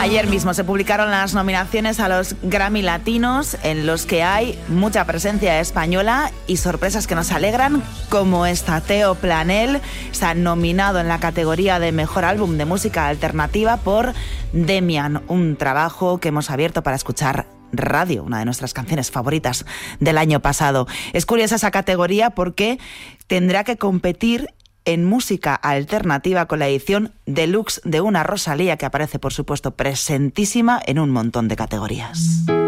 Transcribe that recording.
Ayer mismo se publicaron las nominaciones a los Grammy Latinos, en los que hay mucha presencia española y sorpresas que nos alegran, como esta. Teo Planel está nominado en la categoría de Mejor Álbum de Música Alternativa por Demian, un trabajo que hemos abierto para escuchar radio, una de nuestras canciones favoritas del año pasado. Es curiosa esa categoría porque tendrá que competir en música alternativa con la edición deluxe de una Rosalía que aparece, por supuesto, presentísima en un montón de categorías.